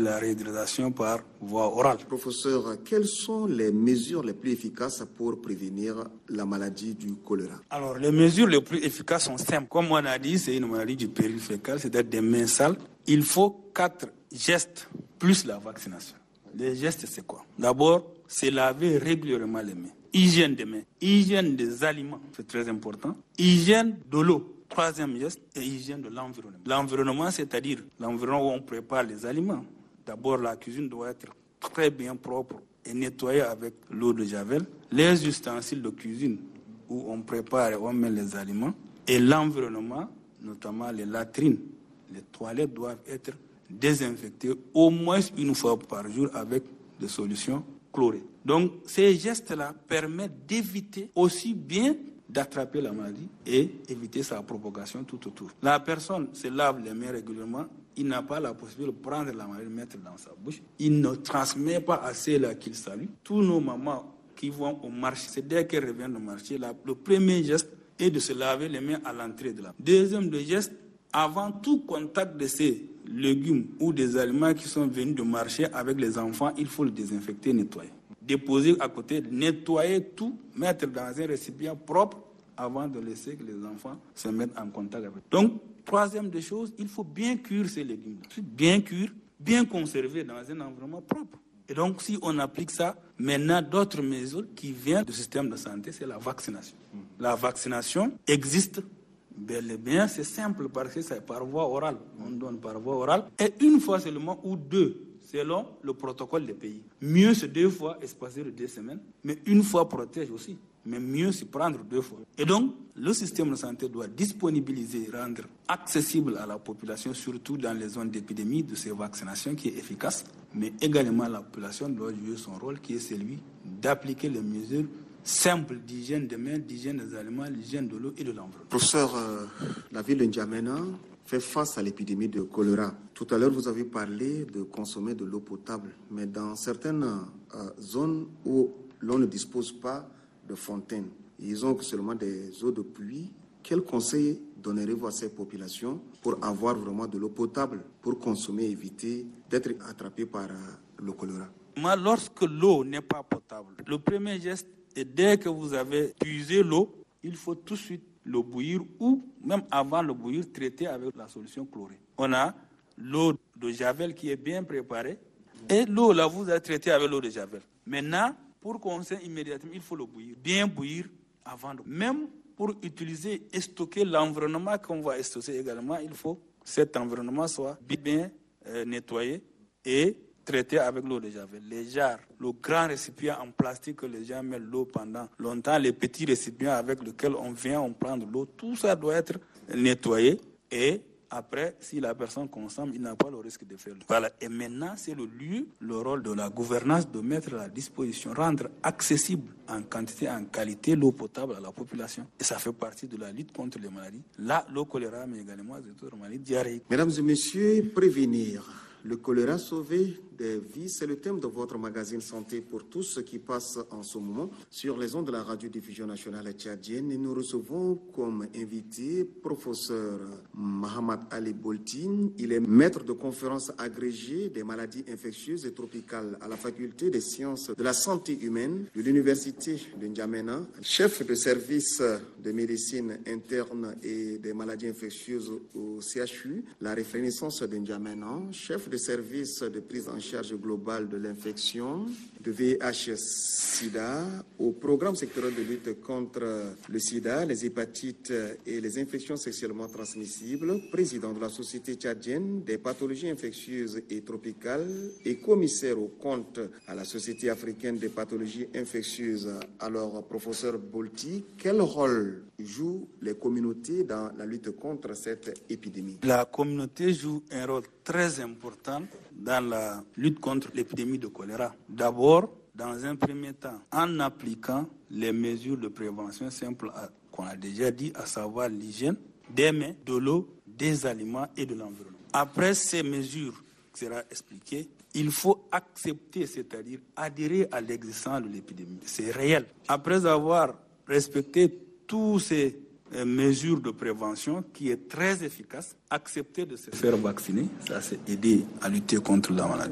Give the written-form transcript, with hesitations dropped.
la réhydratation par voie orale. Professeur, quelles sont les mesures les plus efficaces pour prévenir la maladie du choléra? Alors, les mesures les plus efficaces sont simples. Comme on a dit, c'est une maladie du péril fécal, c'est-à-dire des mains sales. Il faut 4 gestes plus la vaccination. Les gestes, c'est quoi? D'abord, c'est laver régulièrement les mains. Hygiène des mains, hygiène des aliments, c'est très important. Hygiène de l'eau. 3e geste est hygiène de l'environnement. L'environnement, c'est-à-dire l'environnement où on prépare les aliments. D'abord, la cuisine doit être très bien propre et nettoyée avec l'eau de javel. Les ustensiles de cuisine où on prépare et on met les aliments. Et l'environnement, notamment les latrines, les toilettes doivent être désinfectées au moins une fois par jour avec des solutions chlorées. Donc, ces gestes-là permettent d'éviter aussi bien d'attraper la maladie et éviter sa propagation tout autour. La personne se lave les mains régulièrement, il n'a pas la possibilité de prendre la maladie et de mettre dans sa bouche. Il ne transmet pas à ceux-là qu'il salue. Tous nos mamans qui vont au marché, c'est dès qu'elles reviennent du marché, le premier geste est de se laver les mains à l'entrée de la maison. Deuxième geste, avant tout contact de ces légumes ou des aliments qui sont venus du marché avec les enfants, il faut le désinfecter, nettoyer. Déposer à côté, nettoyer tout, mettre dans un récipient propre avant de laisser que les enfants se mettent en contact avec. Donc, troisième des choses, il faut bien cuire ces légumes. Bien cuire, bien conserver dans un environnement propre. Et donc, si on applique ça, maintenant, d'autres mesures qui viennent du système de santé, c'est la vaccination. La vaccination existe bel et bien, c'est simple parce que c'est par voie orale. On donne par voie orale. Et une fois seulement ou deux, selon le protocole des pays. Mieux, c'est 2 fois espacé de 2 semaines, mais une fois protège aussi. Mais mieux, c'est prendre 2 fois. Et donc, le système de santé doit disponibiliser, rendre accessible à la population, surtout dans les zones d'épidémie, de ces vaccinations qui est efficace. Mais également, la population doit jouer son rôle, qui est celui d'appliquer les mesures simple d'hygiène des mains, d'hygiène des aliments, l'hygiène de l'eau et de l'environnement. Professeur, la ville de N'Djamena fait face à l'épidémie de choléra. Tout à l'heure, vous avez parlé de consommer de l'eau potable, mais dans certaines zones où l'on ne dispose pas de fontaines, ils ont seulement des eaux de pluie. Quel conseil donnerez-vous à ces populations pour avoir vraiment de l'eau potable, pour consommer et éviter d'être attrapé par le choléra? Lorsque l'eau n'est pas potable, le premier geste est dès que vous avez puisé l'eau, il faut tout de suite le bouillir ou même avant le bouillir, traiter avec la solution chlorée. On a l'eau de javel qui est bien préparée et l'eau là vous allez traiter avec l'eau de javel. Maintenant, pour consommer immédiatement, il faut le bouillir, bien bouillir avant de... Même pour utiliser et stocker l'environnement qu'on va stocker également, il faut que cet environnement soit bien nettoyé et traité avec l'eau de javel. Les jarres, le grand récipient en plastique que les gens mettent l'eau pendant longtemps, les petits récipients avec lesquels on vient, on prend de l'eau, tout ça doit être nettoyé et après, si la personne consomme, il n'a pas le risque de faire. Voilà. Et maintenant, c'est le lieu, le rôle de la gouvernance de mettre à la disposition, rendre accessible en quantité, en qualité, l'eau potable à la population. Et ça fait partie de la lutte contre les maladies. Là, le choléra, mais également les autres maladies diarrhéiques. Mesdames et messieurs, prévenir le choléra, sauver des vies, c'est le thème de votre magazine Santé pour tous, ce qui passe en ce moment sur les ondes de la radiodiffusion nationale tchadienne. Et nous recevons comme invité professeur Mahamat Ali Boltine. Il est maître de conférences agrégé des maladies infectieuses et tropicales à la faculté des sciences de la santé humaine de l'université de N'Djamena, chef de service de médecine interne et des maladies infectieuses au CHU, la Renaissance de N'Djamena, chef de service de prise en charge globale de l'infection de VIH-Sida au programme sectoriel de lutte contre le sida, les hépatites et les infections sexuellement transmissibles, président de la Société tchadienne des pathologies infectieuses et tropicales et commissaire aux comptes à la Société africaine des pathologies infectieuses. Alors, professeur Bolti, quel rôle jouent les communautés dans la lutte contre cette épidémie? La communauté joue un rôle très important dans la lutte contre l'épidémie de choléra. D'abord, dans un premier temps, en appliquant les mesures de prévention simples qu'on a déjà dit, à savoir l'hygiène des mains, de l'eau, des aliments et de l'environnement. Après ces mesures, qui sera expliqué, il faut accepter, c'est-à-dire adhérer à l'existence de l'épidémie. C'est réel. Après avoir respecté tous ces mesures de prévention qui est très efficace, accepter de se faire vacciner, ça c'est aider à lutter contre la maladie.